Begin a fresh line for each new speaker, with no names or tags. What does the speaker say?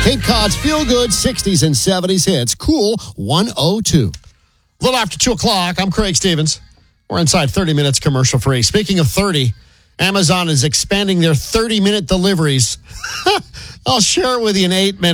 Cape Cod's feel-good 60s and 70s hits. Cool 102. A little after 2 o'clock, I'm Craig Stevens. We're inside 30 minutes commercial-free. Speaking of 30, Amazon is expanding their 30-minute deliveries. I'll share it with you in 8 minutes.